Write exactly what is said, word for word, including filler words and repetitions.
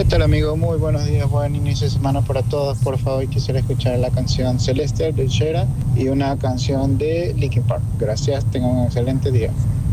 tal, amigo? Muy buenos días, buen inicio de semana para todos. Por favor, quisiera escuchar la canción Celestial de Shera y una canción de Linkin Park. Gracias, tengan un excelente día.